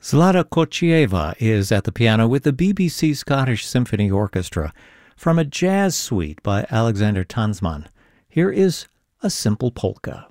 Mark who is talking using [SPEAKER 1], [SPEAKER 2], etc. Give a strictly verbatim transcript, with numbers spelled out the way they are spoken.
[SPEAKER 1] Zlata Kochieva is at the piano with the B B C Scottish Symphony Orchestra from a jazz suite by Alexander Tansman. Here is A Simple Polka.